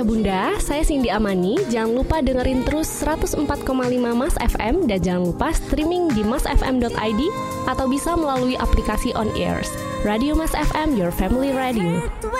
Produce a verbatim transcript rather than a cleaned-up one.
Bunda, saya Cindy Amani. Jangan lupa dengerin terus seratus empat koma lima Mas F M dan jangan lupa streaming di mas f m dot i d atau bisa melalui aplikasi On Airs. Radio Mas F M, your family radio.